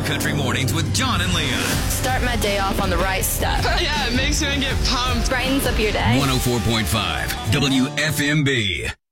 Country Mornings with John and Leah. Start my day off on the right stuff. Yeah, it makes me get pumped. Brightens up your day. 104.5 WFMB.